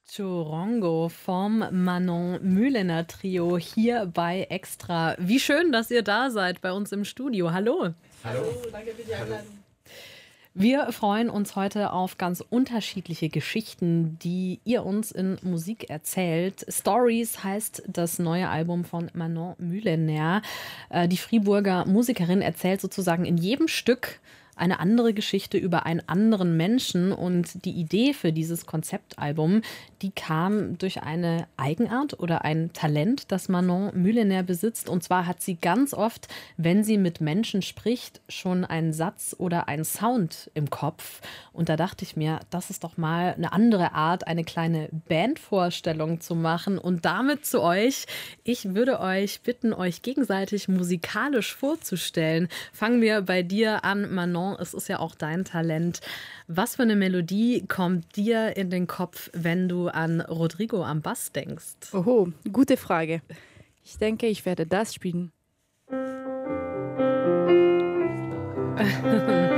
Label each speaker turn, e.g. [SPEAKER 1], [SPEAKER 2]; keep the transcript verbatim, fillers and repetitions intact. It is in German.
[SPEAKER 1] Chorongo vom Manon Mühlener Trio hier bei Extra. Wie schön, dass ihr da seid bei uns im Studio. Hallo.
[SPEAKER 2] Hallo, danke für die Einladung.
[SPEAKER 1] Wir freuen uns heute auf ganz unterschiedliche Geschichten, die ihr uns in Musik erzählt. Stories heißt das neue Album von Manon Mühlener. Die Friburger Musikerin erzählt sozusagen in jedem Stück eine andere Geschichte über einen anderen Menschen, und die Idee für dieses Konzeptalbum, die kam durch eine Eigenart oder ein Talent, das Manon Mühlener besitzt. Und zwar hat sie ganz oft, wenn sie mit Menschen spricht, schon einen Satz oder einen Sound im Kopf. Und da dachte ich mir, das ist doch mal eine andere Art, eine kleine Bandvorstellung zu machen. Und damit zu euch. Ich würde euch bitten, euch gegenseitig musikalisch vorzustellen. Fangen wir bei dir an, Manon. Es ist ja auch dein Talent. Was für eine Melodie kommt dir in den Kopf, wenn du an Rodrigo am Bass denkst?
[SPEAKER 2] Oho, gute Frage. Ich denke, ich werde das spielen.